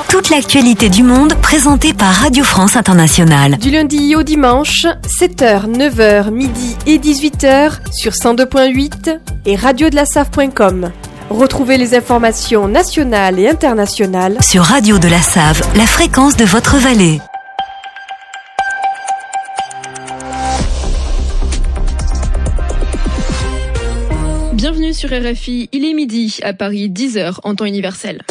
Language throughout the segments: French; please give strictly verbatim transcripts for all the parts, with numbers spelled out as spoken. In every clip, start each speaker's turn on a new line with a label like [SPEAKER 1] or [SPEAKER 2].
[SPEAKER 1] Toute l'actualité du monde présentée par Radio France Internationale.
[SPEAKER 2] Du lundi au dimanche, sept heures, neuf heures, midi et dix-huit heures sur cent deux point huit et radio de la S A V point com. Retrouvez les informations nationales et internationales
[SPEAKER 1] sur Radio de la S A V, la fréquence de votre vallée.
[SPEAKER 3] Bienvenue sur R F I, il est midi, à Paris, dix heures en temps universel.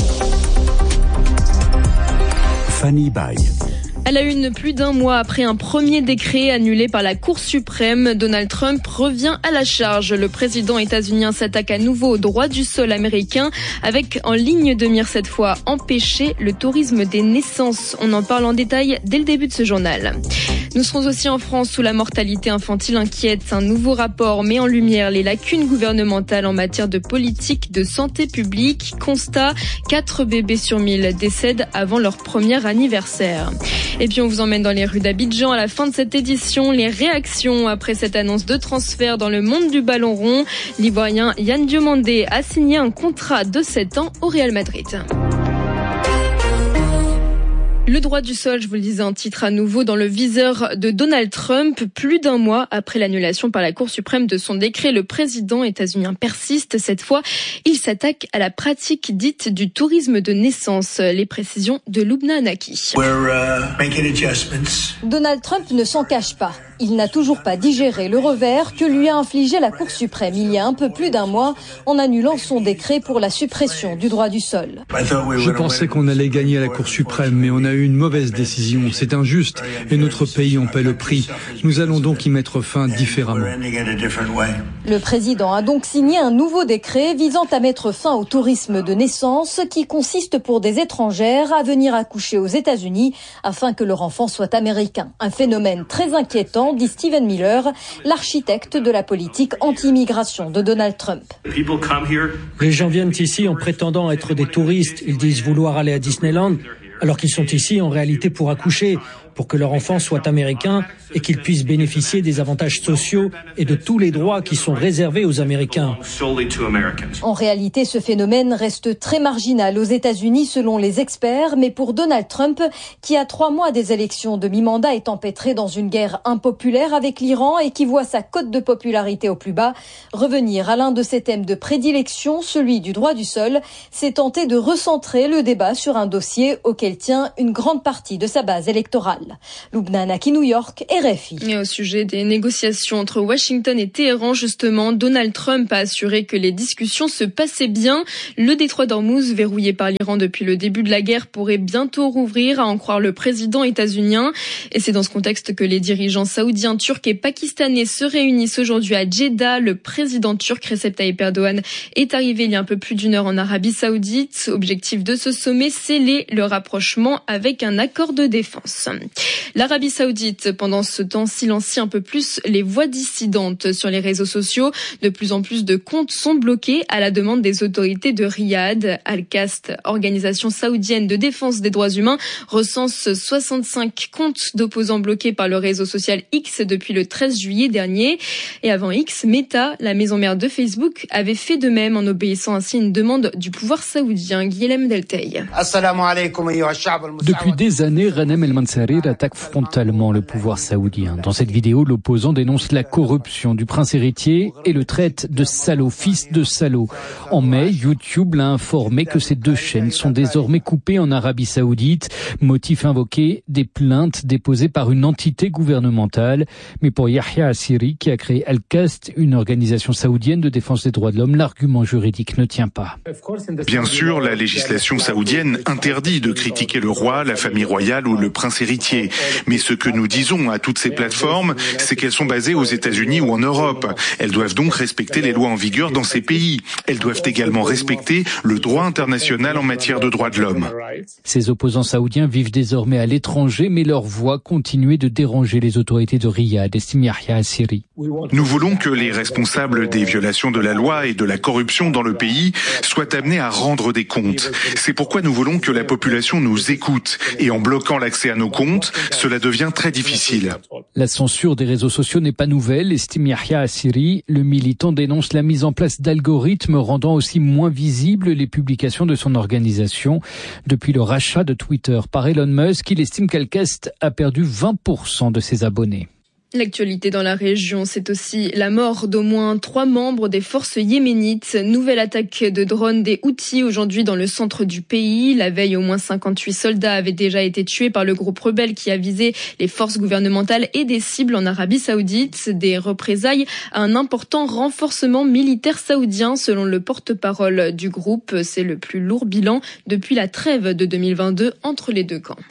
[SPEAKER 4] Fanny Baye.
[SPEAKER 3] À la une, plus d'un mois après un premier décret annulé par la Cour suprême, Donald Trump revient à la charge. Le président états-unien s'attaque à nouveau au droit du sol américain avec en ligne de mire cette fois empêcher le tourisme des naissances. On en parle en détail dès le début de ce journal. Nous serons aussi en France où la mortalité infantile inquiète. Un nouveau rapport met en lumière les lacunes gouvernementales en matière de politique de santé publique. Constat, quatre bébés sur mille décèdent avant leur premier anniversaire. Et puis on vous emmène dans les rues d'Abidjan à la fin de cette édition. Les réactions après cette annonce de transfert dans le monde du ballon rond. L'Ivoirien Yann Diomandé a signé un contrat de sept ans au Real Madrid. Le droit du sol, je vous le disais, un titre à nouveau dans le viseur de Donald Trump. Plus d'un mois après l'annulation par la Cour suprême de son décret, le président états-unien persiste. Cette fois, il s'attaque à la pratique dite du tourisme de naissance. Les précisions de Lubna Anaki.
[SPEAKER 5] Donald Trump ne s'en cache pas. Il n'a toujours pas digéré le revers que lui a infligé la Cour suprême il y a un peu plus d'un mois en annulant son décret pour la suppression du droit du sol.
[SPEAKER 6] Je pensais qu'on allait gagner à la Cour suprême, mais on a eu une mauvaise décision. C'est injuste et notre pays en paie le prix. Nous allons donc y mettre fin différemment.
[SPEAKER 5] Le président a donc signé un nouveau décret visant à mettre fin au tourisme de naissance qui consiste pour des étrangères à venir accoucher aux États-Unis afin que leur enfant soit américain. Un phénomène très inquiétant, dit Stephen Miller, l'architecte de la politique anti-immigration de Donald Trump.
[SPEAKER 7] Les gens viennent ici en prétendant être des touristes. Ils disent vouloir aller à Disneyland, alors qu'ils sont ici en réalité pour accoucher, pour que leur enfant soit américain et qu'ils puissent bénéficier des avantages sociaux et de tous les droits qui sont réservés aux Américains.
[SPEAKER 5] En réalité, ce phénomène reste très marginal aux États-Unis selon les experts, mais pour Donald Trump, qui à trois mois des élections de mi-mandat est empêtré dans une guerre impopulaire avec l'Iran et qui voit sa cote de popularité au plus bas, revenir à l'un de ses thèmes de prédilection, celui du droit du sol, c'est tenter de recentrer le débat sur un dossier auquel tient une grande partie de sa base électorale. Lubna Anaki, New York, R F I.
[SPEAKER 3] Et au sujet des négociations entre Washington et Téhéran, justement, Donald Trump a assuré que les discussions se passaient bien. Le détroit d'Ormuz, verrouillé par l'Iran depuis le début de la guerre, pourrait bientôt rouvrir, à en croire le président états-unien. Et c'est dans ce contexte que les dirigeants saoudiens, turcs et pakistanais se réunissent aujourd'hui à Jeddah. Le président turc Recep Tayyip Erdogan est arrivé il y a un peu plus d'une heure en Arabie Saoudite. Objectif de ce sommet, sceller le rapprochement avec un accord de défense. L'Arabie Saoudite, pendant ce temps, silencie un peu plus les voix dissidentes sur les réseaux sociaux. De plus en plus de comptes sont bloqués à la demande des autorités de Riyad. Al-Qast, organisation saoudienne de défense des droits humains, recense soixante-cinq comptes d'opposants bloqués par le réseau social X depuis le treize juillet dernier. Et avant X, Meta, la maison mère de Facebook, avait fait de même en obéissant ainsi à une demande du pouvoir saoudien. Guilhem Deltey.
[SPEAKER 8] Depuis des années, Ranem El-Mansarir attaque frontalement le pouvoir saoudien. Dans cette vidéo, l'opposant dénonce la corruption du prince héritier et le traite de salaud, fils de salaud. En mai, YouTube l'a informé que ces deux chaînes sont désormais coupées en Arabie Saoudite. Motif invoqué, des plaintes déposées par une entité gouvernementale. Mais pour Yahya Assiri, qui a créé Al-Qast, une organisation saoudienne de défense des droits de l'homme, l'argument juridique ne tient pas.
[SPEAKER 9] Bien sûr, la législation saoudienne interdit de critiquer le roi, la famille royale ou le prince héritier. Mais ce que nous disons à toutes ces plateformes, c'est qu'elles sont basées aux États-Unis ou en Europe. Elles doivent donc respecter les lois en vigueur dans ces pays. Elles doivent également respecter le droit international en matière de droits de l'homme.
[SPEAKER 8] Ces opposants saoudiens vivent désormais à l'étranger, mais leur voix continue de déranger les autorités de Riyad, estime Yahya Assiri.
[SPEAKER 9] Nous voulons que les responsables des violations de la loi et de la corruption dans le pays soient amenés à rendre des comptes. C'est pourquoi nous voulons que la population nous écoute. Et en bloquant l'accès à nos comptes, compte, cela devient très difficile.
[SPEAKER 8] La censure des réseaux sociaux n'est pas nouvelle, estime Yahya Assiri. Le militant dénonce la mise en place d'algorithmes rendant aussi moins visibles les publications de son organisation. Depuis le rachat de Twitter par Elon Musk, il estime qu'Alcast a perdu vingt pour cent de ses abonnés.
[SPEAKER 3] L'actualité dans la région, c'est aussi la mort d'au moins trois membres des forces yéménites. Nouvelle attaque de drones des Houthis aujourd'hui dans le centre du pays. La veille, au moins cinquante-huit soldats avaient déjà été tués par le groupe rebelle qui a visé les forces gouvernementales et des cibles en Arabie Saoudite. Des représailles à un important renforcement militaire saoudien selon le porte-parole du groupe. C'est le plus lourd bilan depuis la trêve de deux mille vingt-deux entre les deux camps.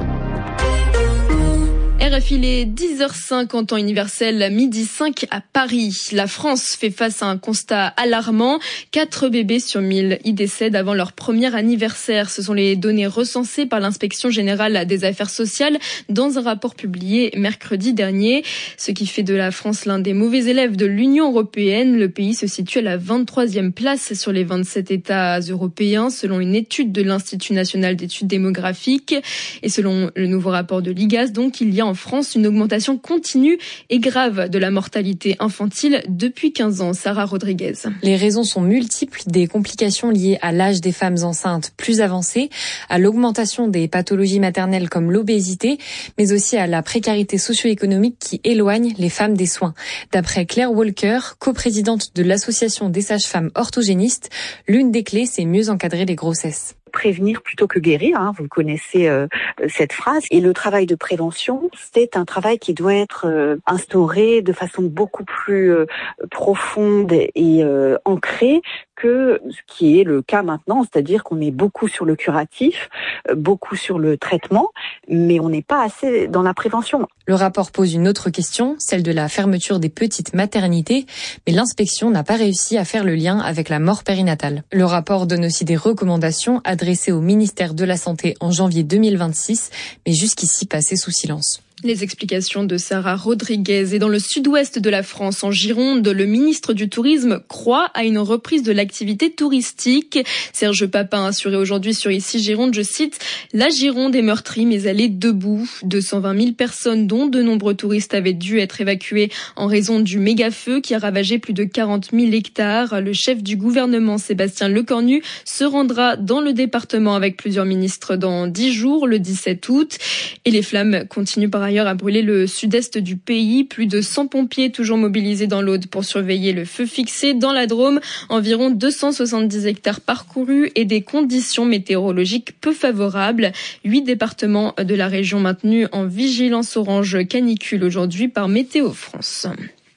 [SPEAKER 3] R F I, il est dix heures cinq en temps universel, midi cinq à Paris. La France fait face à un constat alarmant. Quatre bébés sur mille y décèdent avant leur premier anniversaire. Ce sont les données recensées par l'Inspection générale des affaires sociales dans un rapport publié mercredi dernier. Ce qui fait de la France l'un des mauvais élèves de l'Union européenne. Le pays se situe à la vingt-troisième place sur les vingt-sept États européens, selon une étude de l'Institut national d'études démographiques. Et selon le nouveau rapport de l'I G A S, donc, il y a en France une augmentation continue et grave de la mortalité infantile depuis quinze ans. Sarah Rodriguez.
[SPEAKER 4] Les raisons sont multiples, des complications liées à l'âge des femmes enceintes plus avancé, à l'augmentation des pathologies maternelles comme l'obésité, mais aussi à la précarité socio-économique qui éloigne les femmes des soins. D'après Claire Walker, coprésidente de l'association des sages-femmes orthogénistes, l'une des clés, c'est mieux encadrer les grossesses.
[SPEAKER 10] Prévenir plutôt que guérir, hein, vous connaissez euh, cette phrase. Et le travail de prévention, c'est un travail qui doit être euh, instauré de façon beaucoup plus euh, profonde et euh, ancrée que ce qui est le cas maintenant, c'est-à-dire qu'on met beaucoup sur le curatif, euh, beaucoup sur le traitement, mais on n'est pas assez dans la prévention.
[SPEAKER 4] Le rapport pose une autre question, celle de la fermeture des petites maternités, mais l'inspection n'a pas réussi à faire le lien avec la mort périnatale. Le rapport donne aussi des recommandations adressées au ministère de la Santé en janvier deux mille vingt-six, mais jusqu'ici passées sous silence.
[SPEAKER 3] Les explications de Sarah Rodriguez. Et dans le sud-ouest de la France, en Gironde, le ministre du Tourisme croit à une reprise de l'activité touristique. Serge Papin a assuré aujourd'hui sur Ici Gironde, je cite, « La Gironde est meurtrie, mais elle est debout. deux cent vingt mille personnes, dont de nombreux touristes, avaient dû être évacuées en raison du méga-feu qui a ravagé plus de quarante mille hectares. Le chef du gouvernement, Sébastien Lecornu, se rendra dans le département avec plusieurs ministres dans dix jours, le dix-sept août. Et les flammes continuent par ailleurs a brûlé le sud-est du pays. Plus de cent pompiers toujours mobilisés dans l'Aude pour surveiller le feu fixé. Dans la Drôme, environ deux cent soixante-dix hectares parcourus et des conditions météorologiques peu favorables. Huit départements de la région maintenus en vigilance orange canicule aujourd'hui par Météo France.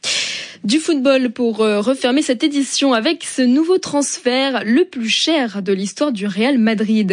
[SPEAKER 3] Du football pour refermer cette édition avec ce nouveau transfert, le plus cher de l'histoire du Real Madrid.